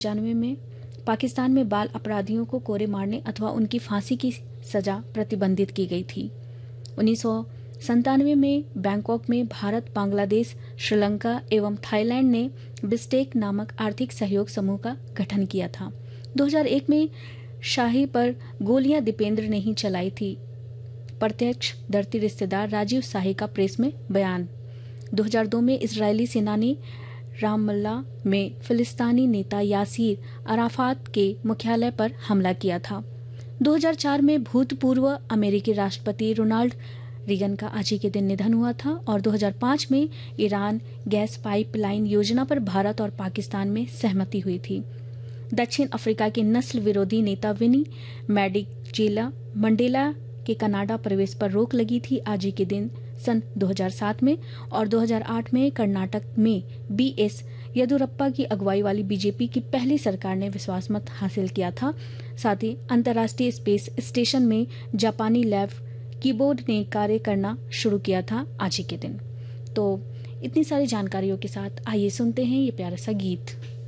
1995 में पाकिस्तान में बाल अपराधियों को कोड़े मारने अथवा उनकी फांसी की सजा प्रतिबंधित की गई थी। 1997 में बैंकॉक में भारत, बांग्लादेश, श्रीलंका एवं थाईलैंड ने बिस्टेक नामक आर्थिक सहयोग समूह का गठन किया था। 2001 में शाही पर गोलियां दीपेंद्र ने ही चलाई थी। प्रत्यक्षदर्शी रिश्तेदार राजीव शाही का प्रेस में बयान। 2002 में इजरायली सेना ने रामल्ला में फिलिस्तीनी नेता यासीर अराफात के मुख्यालय पर हमला किया था। 2004 में भूतपूर्व अमेरिकी राष्ट्रपति रोनाल्ड रीगन का आज ही के दिन निधन हुआ था और 2005 में ईरान गैस पाइपलाइन योजना पर भारत और पाकिस्तान में सहमति हुई थी। दक्षिण अफ्रीका के नस्ल विरोधी नेता विनी मंडेला के कनाडा प्रवेश पर रोक लगी थी आज ही के दिन सन 2007 में और 2008 में कर्नाटक में बीएस येदियुरप्पा की अगुवाई वाली बीजेपी की पहली सरकार ने विश्वास मत हासिल किया था। साथ ही अंतर्राष्ट्रीय स्पेस स्टेशन में जापानी लैब कीबोर्ड ने कार्य करना शुरू किया था आज ही के दिन। तो इतनी सारी जानकारियों के साथ आइए सुनते हैं ये प्यारा सा गीत।